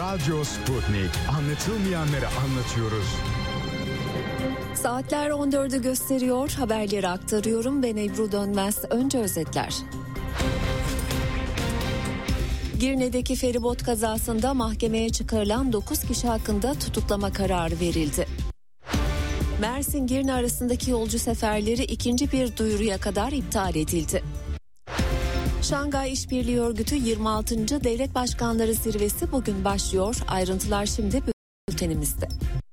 Radyo Sputnik. Anlatılmayanları anlatıyoruz. Saatler 14'ü gösteriyor. Haberleri aktarıyorum. Ben Ebru Dönmez. Önce özetler. Girne'deki feribot kazasında mahkemeye çıkarılan 9 kişi hakkında tutuklama kararı verildi. Mersin-Girne arasındaki yolcu seferleri ikinci bir duyuruya kadar iptal edildi. Şangay İşbirliği Örgütü 26. Devlet Başkanları Zirvesi bugün başlıyor. Ayrıntılar şimdi bültenimizde.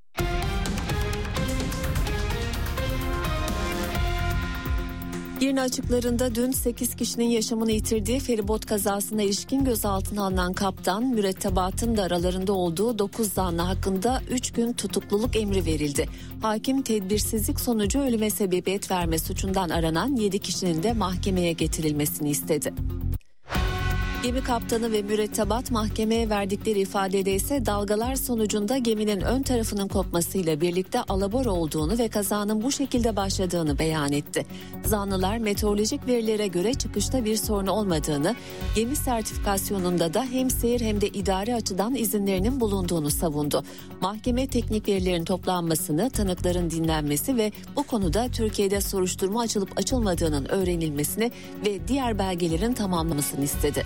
Girne açıklarında dün 8 kişinin yaşamını yitirdiği feribot kazasına ilişkin gözaltına alınan kaptan, mürettebatın da aralarında olduğu 9 zanlı hakkında 3 gün tutukluluk emri verildi. Hakim tedbirsizlik sonucu ölüme sebebiyet verme suçundan aranan 7 kişinin de mahkemeye getirilmesini istedi. Gemi kaptanı ve mürettebat mahkemeye verdikleri ifadede ise dalgalar sonucunda geminin ön tarafının kopmasıyla birlikte alabora olduğunu ve kazanın bu şekilde başladığını beyan etti. Zanlılar meteorolojik verilere göre çıkışta bir sorun olmadığını, gemi sertifikasyonunda da hem seyir hem de idari açıdan izinlerinin bulunduğunu savundu. Mahkeme teknik verilerin toplanmasını, tanıkların dinlenmesi ve bu konuda Türkiye'de soruşturma açılıp açılmadığının öğrenilmesini ve diğer belgelerin tamamlanmasını istedi.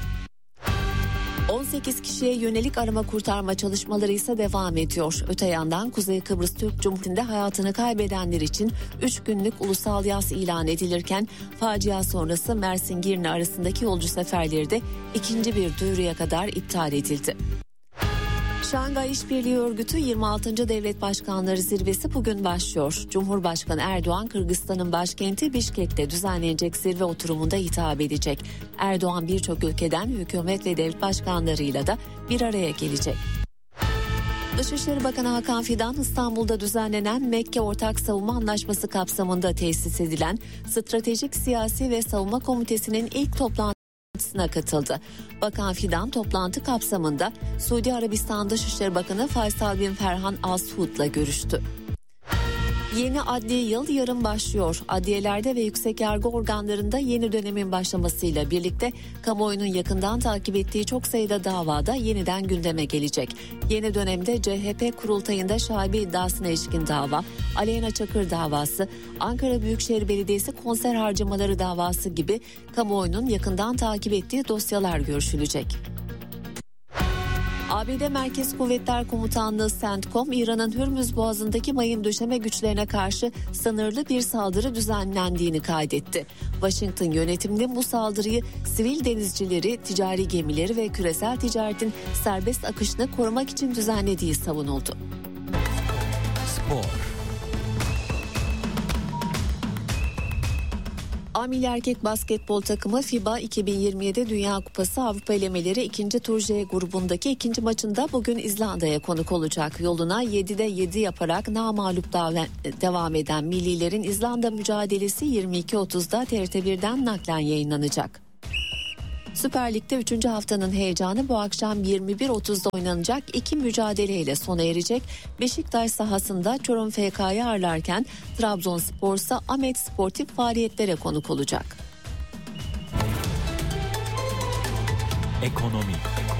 18 kişiye yönelik arama kurtarma çalışmaları ise devam ediyor. Öte yandan Kuzey Kıbrıs Türk Cumhuriyeti'nde hayatını kaybedenler için 3 günlük ulusal yas ilan edilirken facia sonrası Mersin-Girne arasındaki yolcu seferleri de ikinci bir duyuruya kadar iptal edildi. Şangay İşbirliği Örgütü 26. Devlet Başkanları Zirvesi bugün başlıyor. Cumhurbaşkanı Erdoğan, Kırgızistan'ın başkenti Bişkek'te düzenlenecek zirve oturumunda hitap edecek. Erdoğan birçok ülkeden hükümet ve devlet başkanlarıyla da bir araya gelecek. Dışişleri Bakanı Hakan Fidan, İstanbul'da düzenlenen Mekke Ortak Savunma Anlaşması kapsamında tesis edilen Stratejik Siyasi ve Savunma Komitesi'nin ilk toplantısına katıldı. Bakan Fidan toplantı kapsamında Suudi Arabistan Dışişleri Bakanı Faysal bin Ferhan Al Suud'la görüştü. Yeni adli yıl yarın başlıyor. Adliyelerde ve yüksek yargı organlarında yeni dönemin başlamasıyla birlikte kamuoyunun yakından takip ettiği çok sayıda davada yeniden gündeme gelecek. Yeni dönemde CHP kurultayında şaibe iddiasına ilişkin dava, Aleyna Çakır davası, Ankara Büyükşehir Belediyesi konser harcamaları davası gibi kamuoyunun yakından takip ettiği dosyalar görüşülecek. ABD Merkez Kuvvetler Komutanlığı CENTCOM, İran'ın Hürmüz Boğazı'ndaki mayın döşeme güçlerine karşı sınırlı bir saldırı düzenlendiğini kaydetti. Washington yönetiminde bu saldırıyı sivil denizcileri, ticari gemileri ve küresel ticaretin serbest akışını korumak için düzenlediği savunuldu. Spor. A-Milli Erkek Basketbol takımı FIBA 2027 Dünya Kupası Avrupa elemeleri 2. tur J grubundaki ikinci maçında bugün İzlanda'ya konuk olacak. Yoluna 7'de 7 yaparak namağlup devam eden millilerin İzlanda mücadelesi 22.30'da TRT1'den naklen yayınlanacak. Süper Lig'de 3. haftanın heyecanı bu akşam 21.30'da oynanacak iki mücadeleyle sona erecek. Beşiktaş sahasında Çorum FK'yı ağırlarken Trabzonspor ise Ahmet sportif faaliyetlere konuk olacak. Ekonomi.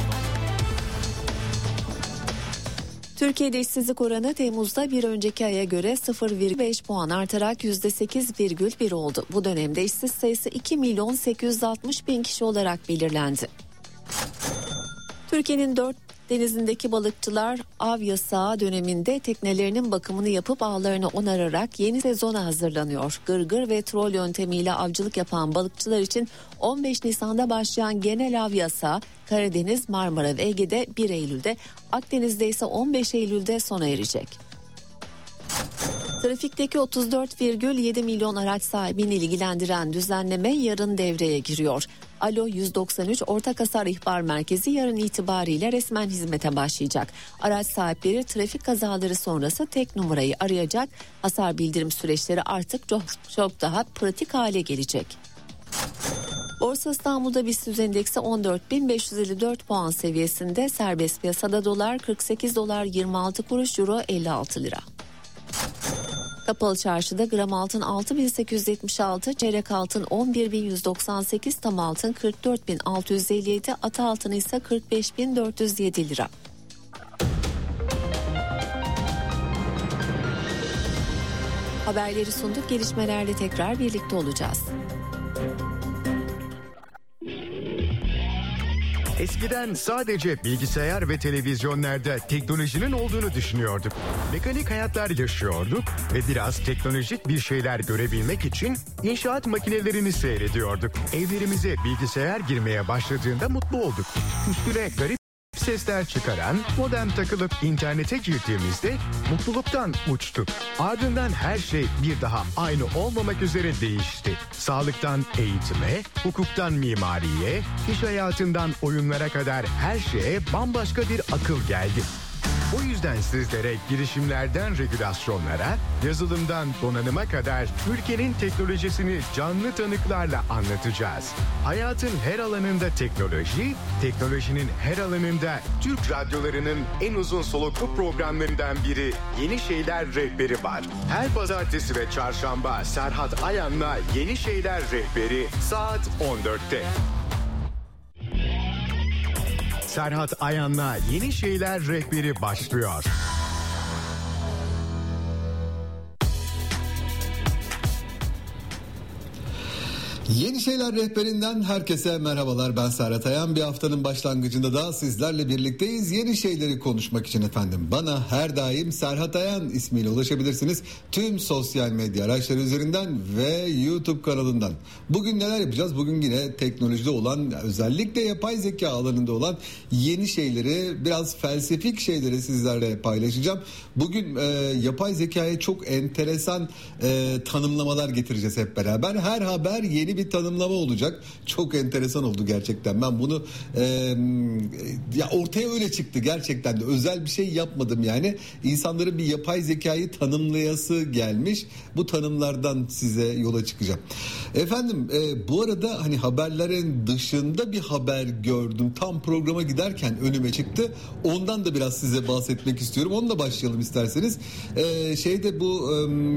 Türkiye'de işsizlik oranı Temmuz'da bir önceki aya göre 0,5 puan artarak %8,1 oldu. Bu dönemde işsiz sayısı 2.860.000 kişi olarak belirlendi. Türkiye'nin 4 denizindeki balıkçılar av yasağı döneminde teknelerinin bakımını yapıp ağlarını onararak yeni sezona hazırlanıyor. Gırgır ve trol yöntemiyle avcılık yapan balıkçılar için 15 Nisan'da başlayan genel av yasağı Karadeniz, Marmara ve Ege'de 1 Eylül'de, Akdeniz'de ise 15 Eylül'de sona erecek. Trafikteki 34,7 milyon araç sahibini ilgilendiren düzenleme yarın devreye giriyor. Alo 193 Ortak Hasar İhbar Merkezi yarın itibariyle resmen hizmete başlayacak. Araç sahipleri trafik kazaları sonrası tek numarayı arayacak. Hasar bildirim süreçleri artık çok daha pratik hale gelecek. Borsa İstanbul'da BIST endeksi 14.554 puan seviyesinde, serbest piyasada dolar 48 dolar 26 kuruş, euro 56 lira. Kapalı çarşıda gram altın 6.876, çeyrek altın 11.198, tam altın 44.657, ata altın ise 45.407 lira. Haberleri sunduk. Gelişmelerle tekrar birlikte olacağız. Eskiden sadece bilgisayar ve televizyonlarda teknolojinin olduğunu düşünüyorduk. Mekanik hayatlar yaşıyorduk ve biraz teknolojik bir şeyler görebilmek için inşaat makinelerini seyrediyorduk. Evlerimize bilgisayar girmeye başladığında mutlu olduk. Üstüne garip sesler çıkaran modem takılıp internete girdiğimizde mutluluktan uçtuk. Ardından her şey bir daha aynı olmamak üzere değişti. Sağlıktan eğitime, hukuktan mimariye, iş hayatından oyunlara kadar her şeye bambaşka bir akıl geldi. O yüzden sizlere girişimlerden regülasyonlara, yazılımdan donanıma kadar ülkenin teknolojisini canlı tanıklarla anlatacağız. Hayatın her alanında teknoloji, teknolojinin her alanında Türk radyolarının en uzun soluklu programlarından biri Yeni Şeyler Rehberi var. Her pazartesi ve çarşamba Serhat Ayan'la Yeni Şeyler Rehberi saat 14'te. Serhat Ayan'la Yeni Şeyler Rehberi başlıyor. Yeni Şeyler Rehberinden herkese merhabalar. Ben Serhat Ayan. Bir haftanın başlangıcında da sizlerle birlikteyiz. Yeni şeyleri konuşmak için efendim. Bana her daim Serhat Ayan ismiyle ulaşabilirsiniz. Tüm sosyal medya araçları üzerinden ve YouTube kanalından. Bugün neler yapacağız? Bugün yine teknolojide olan, özellikle yapay zeka alanında olan yeni şeyleri, biraz felsefik şeyleri sizlerle paylaşacağım. Bugün yapay zekaya çok enteresan tanımlamalar getireceğiz hep beraber. Her haber yeni bir tanımlama olacak. Çok enteresan oldu gerçekten. Ben bunu ya ortaya öyle çıktı gerçekten de. Özel bir şey yapmadım yani. İnsanların bir yapay zekayı tanımlayası gelmiş. Bu tanımlardan size yola çıkacağım. Efendim bu arada hani haberlerin dışında bir haber gördüm. Tam programa giderken önüme çıktı. Ondan da biraz size bahsetmek istiyorum. Onunla başlayalım isterseniz. Bu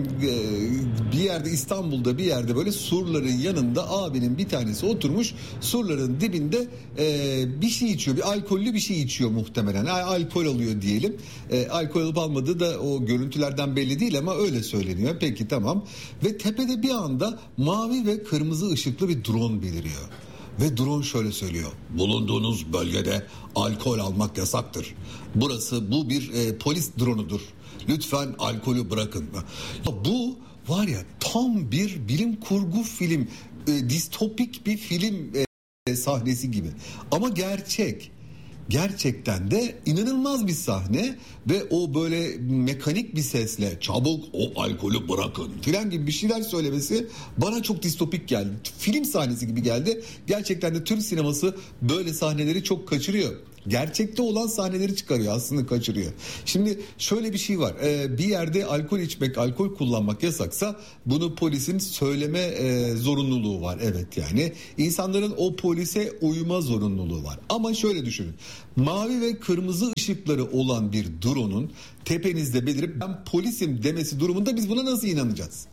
bir yerde, İstanbul'da bir yerde böyle surların yanında abinin bir tanesi oturmuş, surların dibinde bir şey içiyor, bir alkollü bir şey içiyor muhtemelen. Alkol alıyor diyelim. Alkol alıp almadığı da o görüntülerden belli değil ama öyle söyleniyor. Peki tamam. Ve tepede bir anda mavi ve kırmızı ışıklı bir drone beliriyor. Ve drone şöyle söylüyor: bulunduğunuz bölgede alkol almak yasaktır. Bu bir polis drone'udur. Lütfen alkolü bırakın. Ya bu var ya, tam bir bilim kurgu film, distopik bir film sahnesi gibi. Ama gerçek. Gerçekten de inanılmaz bir sahne ve o böyle mekanik bir sesle çabuk o alkolü bırakın filan gibi bir şeyler söylemesi bana çok distopik geldi. Film sahnesi gibi geldi. Gerçekten de Türk sineması böyle sahneleri çok kaçırıyor. Gerçekte olan sahneleri çıkarıyor, aslında kaçırıyor. Şimdi şöyle bir şey var. Bir yerde alkol içmek, alkol kullanmak yasaksa bunu polisin söyleme zorunluluğu var. Evet yani insanların o polise uyma zorunluluğu var. Ama şöyle düşünün. Mavi ve kırmızı ışıkları olan bir drone'un tepenizde belirip ben polisim demesi durumunda biz buna nasıl inanacağız?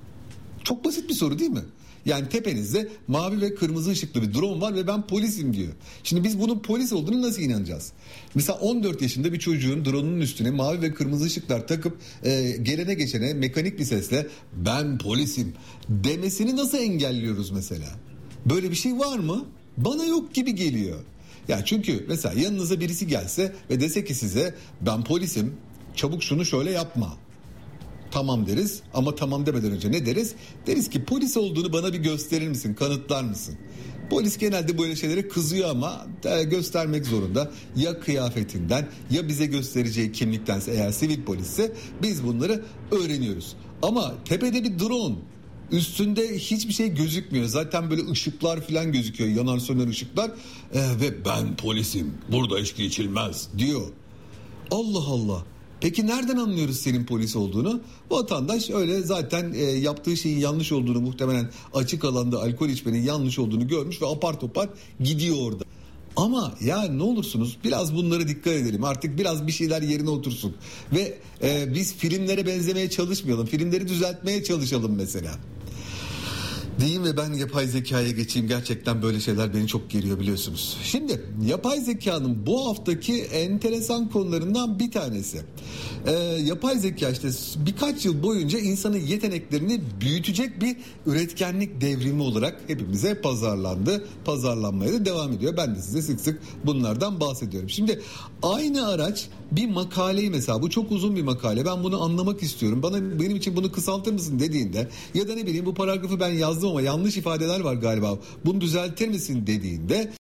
Çok basit bir soru değil mi? Yani tepenizde mavi ve kırmızı ışıklı bir drone var ve ben polisim diyor. Şimdi biz bunun polis olduğunu nasıl inanacağız? Mesela 14 yaşında bir çocuğun drone'un üstüne mavi ve kırmızı ışıklar takıp gelene geçene mekanik bir sesle ben polisim demesini nasıl engelliyoruz mesela? Böyle bir şey var mı? Bana yok gibi geliyor. Ya çünkü mesela yanınıza birisi gelse ve dese ki size ben polisim, çabuk şunu şöyle yapma. Tamam deriz ama tamam demeden önce ne deriz? Deriz ki polis olduğunu bana bir gösterir misin, kanıtlar mısın? Polis genelde böyle şeylere kızıyor ama göstermek zorunda. Ya kıyafetinden ya bize göstereceği kimliktense, eğer sivil polisse biz bunları öğreniyoruz. Ama tepede bir drone, üstünde hiçbir şey gözükmüyor. Zaten böyle ışıklar falan gözüküyor, yanar söner ışıklar ve ben polisim, burada içki içilmez diyor. Allah Allah. Peki nereden anlıyoruz senin polis olduğunu? Vatandaş öyle zaten yaptığı şeyin yanlış olduğunu, muhtemelen açık alanda alkol içmenin yanlış olduğunu görmüş ve apar topar gidiyor orada. Ama ya ne olursunuz biraz bunlara dikkat edelim. Artık biraz bir şeyler yerine otursun. Ve biz filmlere benzemeye çalışmayalım. Filmleri düzeltmeye çalışalım mesela. Diyeyim ve ben yapay zekaya geçeyim. Gerçekten böyle şeyler beni çok geriyor biliyorsunuz. Şimdi yapay zekanın bu haftaki enteresan konularından bir tanesi. Yapay zeka işte birkaç yıl boyunca insanın yeteneklerini büyütecek bir üretkenlik devrimi olarak hepimize pazarlandı. Pazarlanmaya da devam ediyor. Ben de size sık sık bunlardan bahsediyorum. Şimdi aynı araç bir makaleyi, mesela bu çok uzun bir makale, ben bunu anlamak istiyorum, benim için bunu kısaltır mısın dediğinde, ya da ne bileyim bu paragrafı ben yazdım ama yanlış ifadeler var galiba, bunu düzeltir misin dediğinde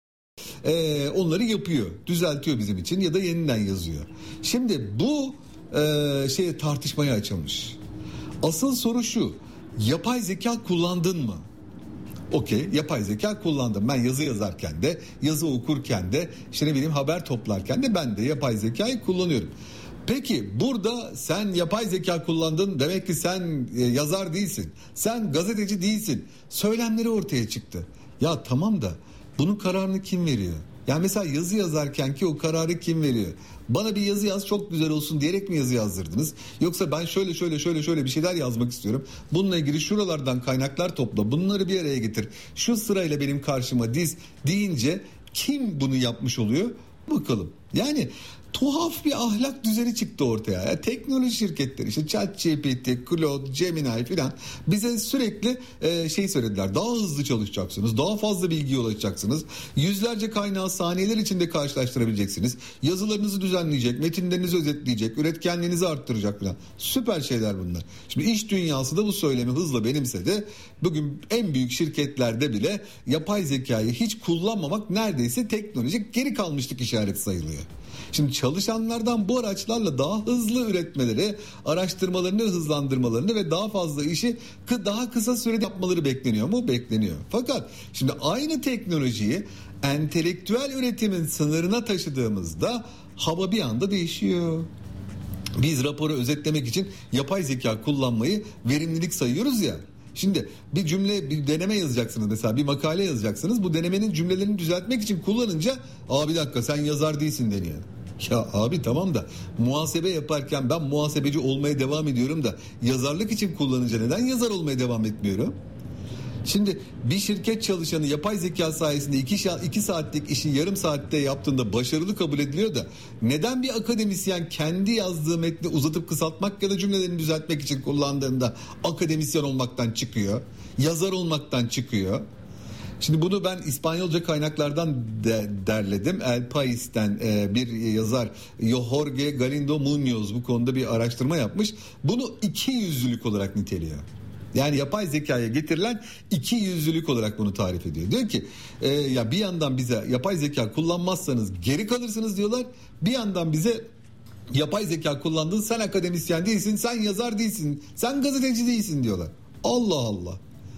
onları yapıyor, düzeltiyor bizim için ya da yeniden yazıyor. Şimdi bu tartışmaya açılmış. Asıl soru şu: yapay zeka kullandın mı? Okey, yapay zeka kullandım. Ben yazı yazarken de, yazı okurken de, işte ne bileyim haber toplarken de ben de yapay zekayı kullanıyorum. Peki burada sen yapay zeka kullandın, demek ki sen yazar değilsin, sen gazeteci değilsin söylemleri ortaya çıktı. Ya tamam da bunun kararını kim veriyor? Yani mesela yazı yazarken ki o kararı kim veriyor? Bana bir yazı yaz, çok güzel olsun diyerek mi yazı yazdırdınız? Yoksa ben şöyle bir şeyler yazmak istiyorum, bununla ilgili şuralardan kaynaklar topla, bunları bir araya getir, şu sırayla benim karşıma diz deyince kim bunu yapmış oluyor? Bakalım. Yani tuhaf bir ahlak düzeni çıktı ortaya. Yani teknoloji şirketleri, işte ChatGPT, Claude, Gemini filan bize sürekli söylediler. Daha hızlı çalışacaksınız, daha fazla bilgiye ulaşacaksınız. Yüzlerce kaynağı saniyeler içinde karşılaştırabileceksiniz. Yazılarınızı düzenleyecek, metinlerinizi özetleyecek, üretkenliğinizi arttıracak filan. Süper şeyler bunlar. Şimdi iş dünyası da bu söylemi hızla benimsedi. Bugün en büyük şirketlerde bile yapay zekayı hiç kullanmamak neredeyse teknolojik geri kalmışlık işareti sayılıyor. Şimdi çalışanlardan bu araçlarla daha hızlı üretmeleri, araştırmalarını hızlandırmalarını ve daha fazla işi daha kısa sürede yapmaları bekleniyor mu? Bekleniyor. Fakat şimdi aynı teknolojiyi entelektüel üretimin sınırına taşıdığımızda hava bir anda değişiyor. Biz raporu özetlemek için yapay zeka kullanmayı verimlilik sayıyoruz ya. Şimdi bir cümle, bir deneme yazacaksınız mesela, bir makale yazacaksınız. Bu denemenin cümlelerini düzeltmek için kullanınca bir dakika sen yazar değilsin deniyor. Ya abi tamam da muhasebe yaparken ben muhasebeci olmaya devam ediyorum da yazarlık için kullanınca neden yazar olmaya devam etmiyorum? Şimdi bir şirket çalışanı yapay zeka sayesinde 2 saatlik işi yarım saatte yaptığında başarılı kabul ediliyor da neden bir akademisyen kendi yazdığı metni uzatıp kısaltmak ya da cümlelerini düzeltmek için kullandığında akademisyen olmaktan çıkıyor, yazar olmaktan çıkıyor? Şimdi bunu ben İspanyolca kaynaklardan derledim. El País'ten bir yazar Jorge Galindo Muñoz bu konuda bir araştırma yapmış. Bunu ikiyüzlülük olarak niteliyor. Yani yapay zekaya getirilen ikiyüzlülük olarak bunu tarif ediyor. Diyor ki ya bir yandan bize yapay zeka kullanmazsanız geri kalırsınız diyorlar. Bir yandan bize yapay zeka kullandın, sen akademisyen değilsin, sen yazar değilsin, sen gazeteci değilsin diyorlar. Allah Allah.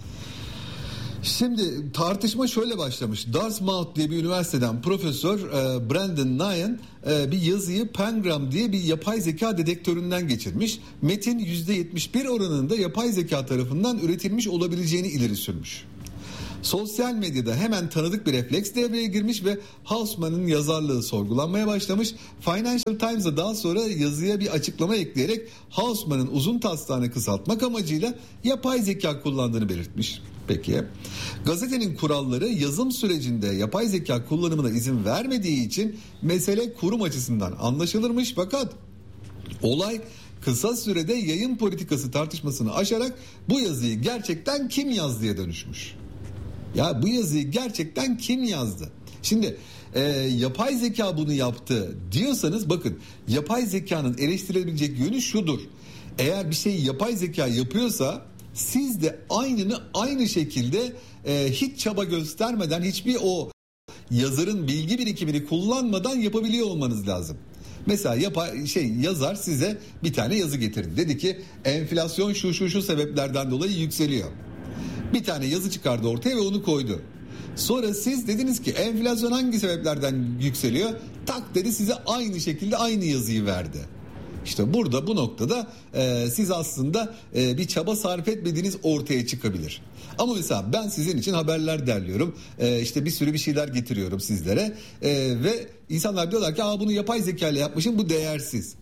Şimdi tartışma şöyle başlamış. Dartmouth diye bir üniversiteden Profesör Brandon Nyan bir yazıyı Pengram diye bir yapay zeka dedektöründen geçirmiş. Metin %71 oranında yapay zeka tarafından üretilmiş olabileceğini ileri sürmüş. Sosyal medyada hemen tanıdık bir refleks devreye girmiş ve Hausmann'ın yazarlığı sorgulanmaya başlamış. Financial Times'a daha sonra yazıya bir açıklama ekleyerek Hausmann'ın uzun taslağını kısaltmak amacıyla yapay zeka kullandığını belirtmiş. Peki, gazetenin kuralları yazım sürecinde yapay zeka kullanımına izin vermediği için mesele kurum açısından anlaşılırmış, fakat olay kısa sürede yayın politikası tartışmasını aşarak bu yazıyı gerçekten kim yazdıya dönüşmüş. Ya bu yazıyı gerçekten kim yazdı? Şimdi yapay zeka bunu yaptı diyorsanız bakın, yapay zekanın eleştirilebilecek yönü şudur: eğer bir şeyi yapay zeka yapıyorsa siz de aynı şekilde hiç çaba göstermeden, hiçbir o yazarın bilgi birikimini kullanmadan yapabiliyor olmanız lazım. Mesela yazar size bir tane yazı getirdi. Dedi ki enflasyon şu sebeplerden dolayı yükseliyor. Bir tane yazı çıkardı ortaya ve onu koydu. Sonra siz dediniz ki enflasyon hangi sebeplerden yükseliyor? Tak dedi, size aynı şekilde aynı yazıyı verdi. İşte burada, bu noktada siz aslında bir çaba sarf etmediğiniz ortaya çıkabilir. Ama mesela ben sizin için haberler derliyorum. İşte bir sürü bir şeyler getiriyorum sizlere. Ve insanlar diyorlar ki bunu yapay zeka ile yapmışım, bu değersiz.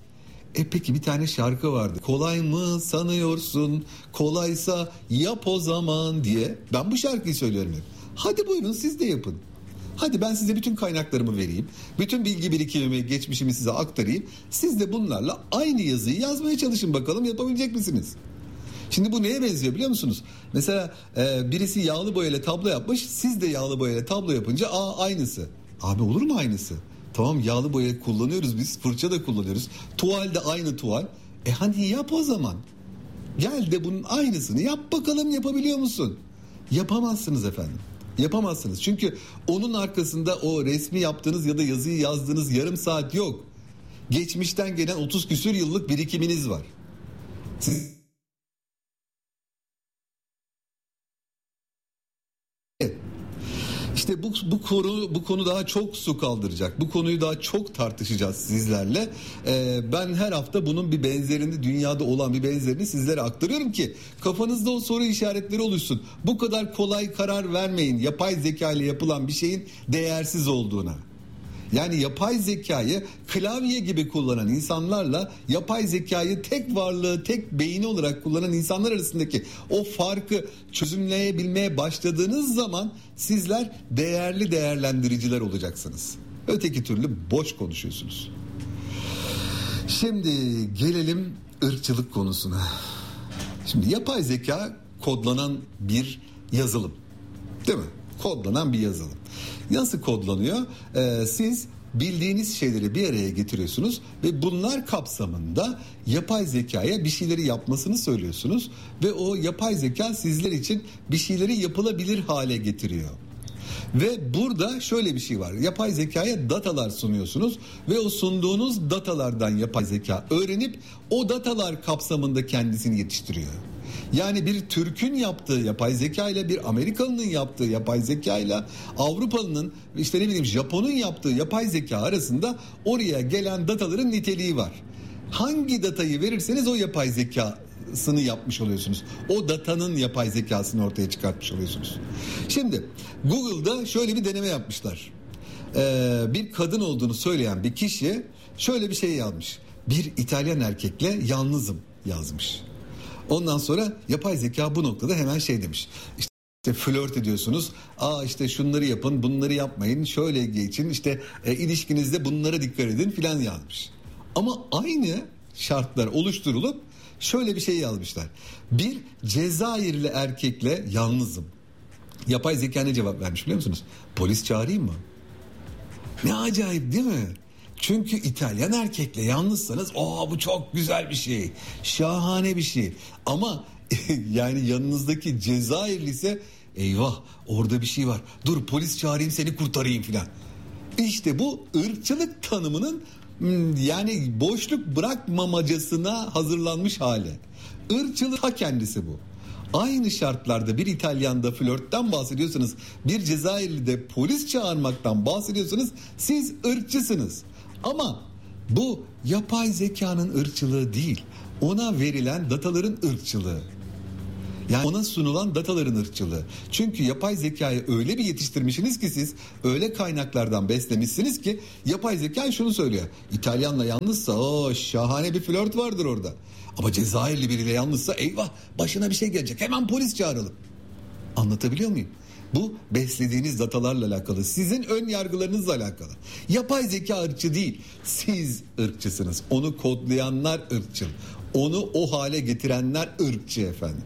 Peki bir tane şarkı vardı. Kolay mı sanıyorsun? Kolaysa yap o zaman diye. Ben bu şarkıyı söylüyorum hep. Hadi buyurun siz de yapın. Hadi ben size bütün kaynaklarımı vereyim. Bütün bilgi birikimimi, geçmişimi size aktarayım. Siz de bunlarla aynı yazıyı yazmaya çalışın bakalım, yapabilecek misiniz? Şimdi bu neye benziyor biliyor musunuz? Mesela birisi yağlı boyayla tablo yapmış. Siz de yağlı boyayla tablo yapınca aynısı. Abi olur mu aynısı? Tamam, yağlı boya kullanıyoruz biz. Fırça da kullanıyoruz. Tuval de aynı tuval. Hadi yap o zaman. Gel de bunun aynısını yap bakalım, yapabiliyor musun? Yapamazsınız efendim. Yapamazsınız. Çünkü onun arkasında o resmi yaptığınız ya da yazıyı yazdığınız yarım saat yok. Geçmişten gelen 30 küsür yıllık birikiminiz var. Siz İşte bu konu daha çok su kaldıracak. Bu konuyu daha çok tartışacağız sizlerle. Ben her hafta bunun bir benzerini, dünyada olan bir benzerini sizlere aktarıyorum ki kafanızda o soru işaretleri oluşsun. Bu kadar kolay karar vermeyin yapay zeka ile yapılan bir şeyin değersiz olduğuna. Yani yapay zekayı klavye gibi kullanan insanlarla yapay zekayı tek varlığı, tek beyni olarak kullanan insanlar arasındaki o farkı çözümleyebilmeye başladığınız zaman sizler değerli değerlendiriciler olacaksınız. Öteki türlü boş konuşuyorsunuz. Şimdi gelelim ırkçılık konusuna. Şimdi yapay zeka kodlanan bir yazılım. Değil mi? Kodlanan bir yazılım. Nasıl kodlanıyor? Siz bildiğiniz şeyleri bir araya getiriyorsunuz ve bunlar kapsamında yapay zekaya bir şeyleri yapmasını söylüyorsunuz ve o yapay zeka sizler için bir şeyleri yapılabilir hale getiriyor. Ve burada şöyle bir şey var. Yapay zekaya datalar sunuyorsunuz ve o sunduğunuz datalardan yapay zeka öğrenip o datalar kapsamında kendisini yetiştiriyor. Yani bir Türk'ün yaptığı yapay zeka ile bir Amerikalı'nın yaptığı yapay zeka ile Avrupalı'nın, işte ne bileyim Japon'un yaptığı yapay zeka arasında oraya gelen dataların niteliği var. Hangi datayı verirseniz o yapay zekasını yapmış oluyorsunuz. O datanın yapay zekasını ortaya çıkartmış oluyorsunuz. Şimdi Google'da şöyle bir deneme yapmışlar. Bir kadın olduğunu söyleyen bir kişi şöyle bir şey yazmış. Bir İtalyan erkekle yalnızım yazmış. Ondan sonra yapay zeka bu noktada hemen şey demiş. İşte flört ediyorsunuz. İşte şunları yapın, bunları yapmayın. Şöyle geçin. İşte ilişkinizde bunlara dikkat edin filan yazmış. Ama aynı şartlar oluşturulup şöyle bir şey yazmışlar. Bir Cezayirli erkekle yalnızım. Yapay zeka ne cevap vermiş biliyor musunuz? Polis çağırayım mı? Ne acayip değil mi? Çünkü İtalyan erkekle yalnızsanız bu çok güzel bir şey. Şahane bir şey. Ama yani yanınızdaki Cezayirli ise eyvah orada bir şey var. Dur polis çağırayım seni kurtarayım filan. İşte bu ırkçılık tanımının yani boşluk bırakmamacasına hazırlanmış hali. Irkçılık ta kendisi bu. Aynı şartlarda bir İtalyan'da flörtten bahsediyorsanız, bir Cezayirli'de polis çağırmaktan bahsediyorsanız siz ırkçısınız. Ama bu yapay zekanın ırkçılığı değil. Ona verilen dataların ırkçılığı. Yani ona sunulan dataların ırkçılığı. Çünkü yapay zekayı öyle bir yetiştirmişsiniz ki siz, öyle kaynaklardan beslemişsiniz ki yapay zeka şunu söylüyor. İtalyanla yalnızsa şahane bir flört vardır orada. Ama Cezayirli biriyle yalnızsa eyvah başına bir şey gelecek, hemen polis çağıralım. Anlatabiliyor muyum? Bu beslediğiniz datalarla alakalı, sizin ön yargılarınızla alakalı. Yapay zeka ırkçı değil, siz ırkçısınız. Onu kodlayanlar ırkçı, onu o hale getirenler ırkçı efendim.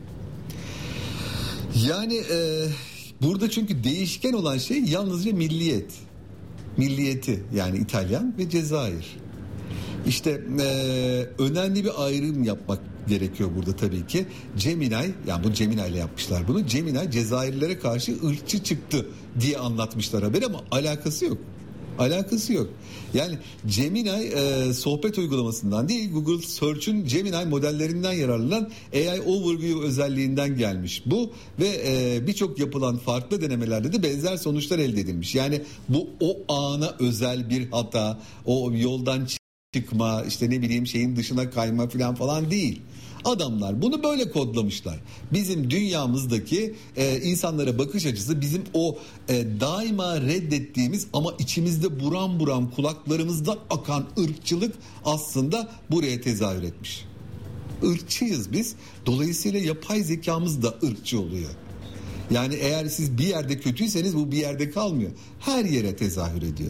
Yani burada çünkü değişken olan şey yalnızca milliyet. Milliyeti yani İtalyan ve Cezayir. İşte önemli bir ayrım yapmak gerekiyor burada tabii ki. Gemini, yani bu Gemini ile yapmışlar bunu. Gemini Cezayirlilere karşı ırkçı çıktı diye anlatmışlar haberi ama alakası yok. Alakası yok. Yani Gemini sohbet uygulamasından değil, Google Search'ün Gemini modellerinden yararlanan AI Overview özelliğinden gelmiş bu ve birçok yapılan farklı denemelerde de benzer sonuçlar elde edilmiş. Yani bu o ana özel bir hata, o yoldan çıkma, işte ne bileyim şeyin dışına kayma falan değil. Adamlar bunu böyle kodlamışlar. Bizim dünyamızdaki insanlara bakış açısı bizim o daima reddettiğimiz ama içimizde buram buram kulaklarımızdan akan ırkçılık aslında buraya tezahür etmiş. Irkçıyız biz. Dolayısıyla yapay zekamız da ırkçı oluyor. Yani eğer siz bir yerde kötüyseniz bu bir yerde kalmıyor. Her yere tezahür ediyor.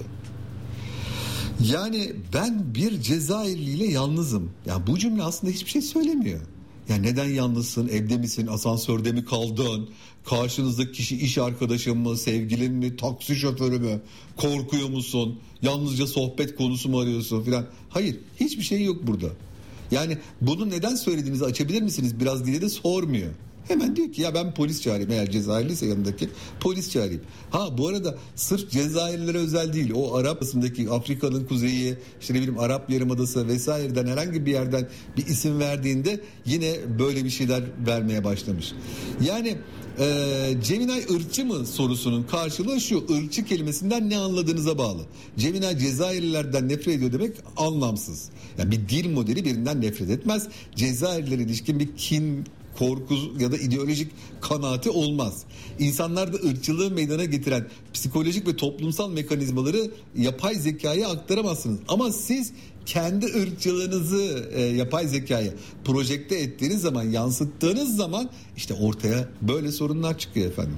Yani ben bir Cezayirliyle yalnızım. Ya bu cümle aslında hiçbir şey söylemiyor. Ya neden yalnızsın? Evde misin? Asansörde mi kaldın? Karşınızdaki kişi iş arkadaşın mı? Sevgilin mi? Taksi şoförü mü? Korkuyor musun? Yalnızca sohbet konusu mu arıyorsun filan? Hayır, hiçbir şey yok burada. Yani bunu neden söylediğinizi açabilir misiniz biraz diye de sormuyor. Hemen diyor ki ya ben polis çağırayım, eğer Cezayirliyse yanındaki polis çağırayım. Ha bu arada sırf Cezayirlilere özel değil, o Arap arasındaki Afrika'nın kuzeyi, işte ne bileyim Arap Yarımadası vesaireden herhangi bir yerden bir isim verdiğinde yine böyle bir şeyler vermeye başlamış. Yani Ceminay ırkçı mı sorusunun karşılığı şu: ırkçı kelimesinden ne anladığınıza bağlı. Ceminay Cezayirlilerden nefret ediyor demek anlamsız. Yani bir dil modeli birinden nefret etmez. Cezayirlilere ilişkin bir kin, korku ya da ideolojik kanaati olmaz. İnsanlarda ırkçılığı meydana getiren psikolojik ve toplumsal mekanizmaları yapay zekaya aktaramazsınız. Ama siz kendi ırkçılığınızı yapay zekaya projekte ettiğiniz zaman, yansıttığınız zaman işte ortaya böyle sorunlar çıkıyor efendim.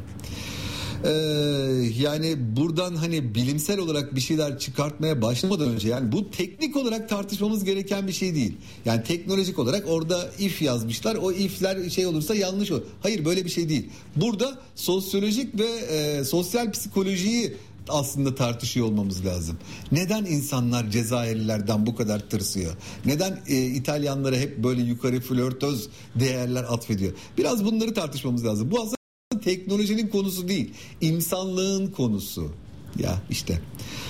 Yani buradan hani bilimsel olarak bir şeyler çıkartmaya başlamadan önce, yani bu teknik olarak tartışmamız gereken bir şey değil. Yani teknolojik olarak orada if yazmışlar, o ifler şey olursa yanlış olur. Hayır, böyle bir şey değil. Burada sosyolojik ve sosyal psikolojiyi aslında tartışıyor olmamız lazım. Neden insanlar Cezayirlilerden bu kadar tırsıyor? Neden İtalyanlara hep böyle yukarı flörtöz değerler atfediyor? Biraz bunları tartışmamız lazım. Bu aslında teknolojinin konusu değil, insanlığın konusu. Ya işte.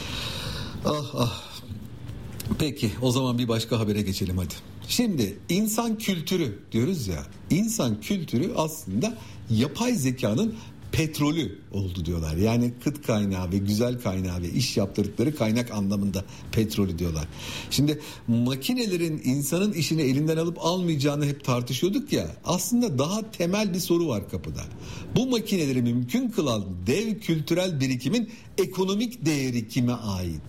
Peki o zaman bir başka habere geçelim hadi. Şimdi insan kültürü diyoruz ya. İnsan kültürü aslında yapay zekanın petrolü oldu diyorlar. Yani kıt kaynağı ve güzel kaynağı ve iş yaptırdıkları kaynak anlamında petrolü diyorlar. Şimdi makinelerin insanın işini elinden alıp almayacağını hep tartışıyorduk ya. Aslında daha temel bir soru var kapıda. Bu makineleri mümkün kılan dev kültürel birikimin ekonomik değeri kime ait?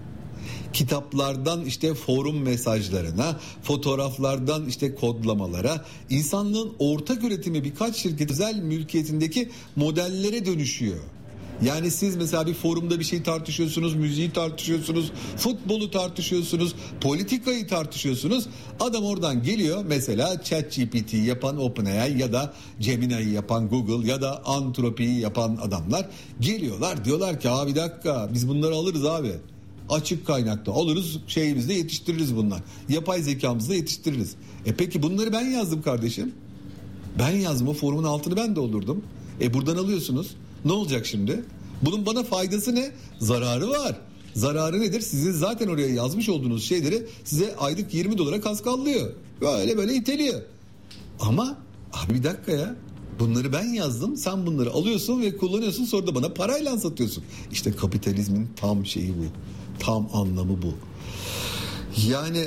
Kitaplardan işte forum mesajlarına, fotoğraflardan işte kodlamalara, insanlığın ortak üretimi birkaç şirket özel mülkiyetindeki modellere dönüşüyor. Yani siz mesela bir forumda bir şey tartışıyorsunuz, müziği tartışıyorsunuz, futbolu tartışıyorsunuz, politikayı tartışıyorsunuz. Adam oradan geliyor, mesela ChatGPT'yi yapan OpenAI ya da Gemini'yi yapan Google ya da Anthropic'i yapan adamlar geliyorlar, diyorlar ki bir dakika, biz bunları alırız abi. Açık kaynakta alırız, şeyimizde yetiştiririz bunlar. Yapay zekamızda yetiştiririz. Peki bunları ben yazdım kardeşim. Ben yazdım, o forumun altını ben doldurdum. Buradan alıyorsunuz. Ne olacak şimdi? Bunun bana faydası ne? Zararı var. Zararı nedir? Sizin zaten oraya yazmış olduğunuz şeyleri size aylık $20 kaskallıyor. Böyle iteliyor. Ama abi bir dakika ya. Bunları ben yazdım, sen bunları alıyorsun ve kullanıyorsun, sonra da bana parayla satıyorsun. İşte kapitalizmin tam şeyi bu. Tam anlamı bu. Yani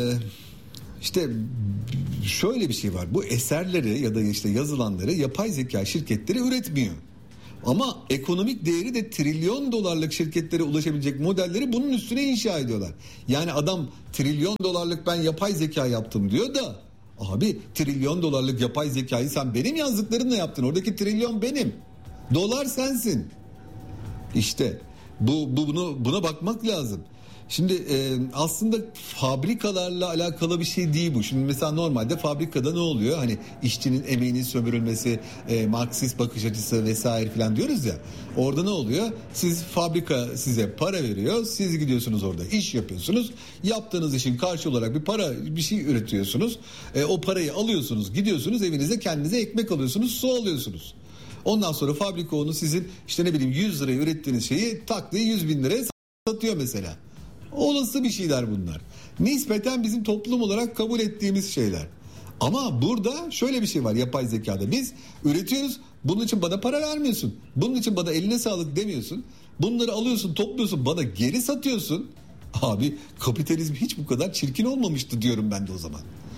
işte şöyle bir şey var. Bu eserleri ya da işte yazılanları yapay zeka şirketleri üretmiyor. Ama ekonomik değeri de $trilyon şirketlere ulaşabilecek modelleri bunun üstüne inşa ediyorlar. Yani adam $trilyon ben yapay zeka yaptım diyor da, abi $trilyon yapay zekayı sen benim yazdıklarımla yaptın. Oradaki trilyon benim. Dolar sensin. İşte buna bakmak lazım. Şimdi aslında fabrikalarla alakalı bir şey değil bu. Şimdi mesela normalde fabrikada ne oluyor? Hani işçinin emeğinin sömürülmesi, Marksist bakış açısı vesaire falan diyoruz ya. Orada ne oluyor? Fabrika size para veriyor. Siz gidiyorsunuz orada iş yapıyorsunuz. Yaptığınız işin karşı olarak bir şey üretiyorsunuz. O parayı alıyorsunuz, gidiyorsunuz evinize, kendinize ekmek alıyorsunuz, su alıyorsunuz. Ondan sonra fabrika onu sizin işte ne bileyim 100 liraya ürettiğiniz şeyi tak diye 100.000 liraya satıyor mesela. Olası bir şeyler bunlar. Nispeten bizim toplum olarak kabul ettiğimiz şeyler. Ama burada şöyle bir şey var yapay zekada. Biz üretiyoruz, bunun için bana para vermiyorsun. Bunun için bana eline sağlık demiyorsun. Bunları alıyorsun, topluyorsun, bana geri satıyorsun. Abi kapitalizm hiç bu kadar çirkin olmamıştı diyorum ben de o zaman.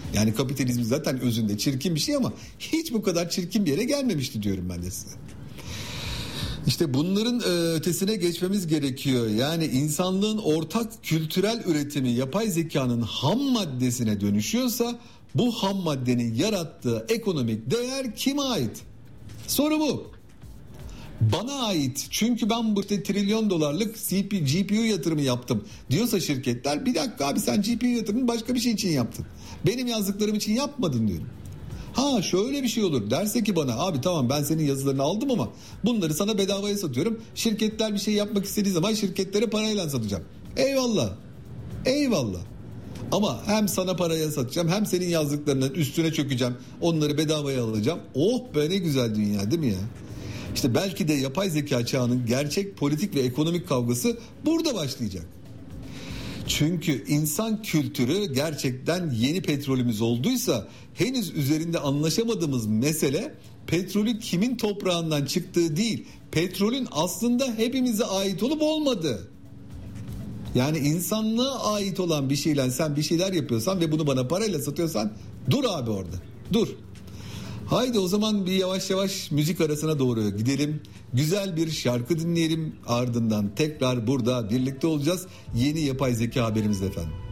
Yani kapitalizm zaten özünde çirkin bir şey ama hiç bu kadar çirkin bir yere gelmemişti diyorum ben de size. İşte bunların ötesine geçmemiz gerekiyor. Yani insanlığın ortak kültürel üretimi yapay zekanın ham maddesine dönüşüyorsa bu ham maddenin yarattığı ekonomik değer kime ait? Soru bu. Bana ait, çünkü ben burada trilyon dolarlık GPU yatırımı yaptım diyorsa şirketler, bir dakika abi, sen GPU yatırımını başka bir şey için yaptın. Benim yazdıklarım için yapmadın diyorum. Ha şöyle bir şey olur derse ki bana, abi tamam ben senin yazılarını aldım ama bunları sana bedavaya satıyorum. Şirketler bir şey yapmak istediği zaman şirketlere parayla satacağım. Eyvallah. Eyvallah. Ama hem sana paraya satacağım hem senin yazdıklarının üstüne çökeceğim. Onları bedavaya alacağım. Oh be, ne güzel dünya değil mi ya? İşte belki de yapay zeka çağının gerçek politik ve ekonomik kavgası burada başlayacak. Çünkü insan kültürü gerçekten yeni petrolümüz olduysa henüz üzerinde anlaşamadığımız mesele petrolü kimin toprağından çıktığı değil, petrolün aslında hepimize ait olup olmadığı. Yani insanlığa ait olan bir şeyle sen bir şeyler yapıyorsan ve bunu bana parayla satıyorsan dur abi orada. Dur. Haydi o zaman bir yavaş yavaş müzik arasına doğru gidelim. Güzel bir şarkı dinleyelim. Ardından tekrar burada birlikte olacağız. Yeni yapay zeka haberimizde efendim.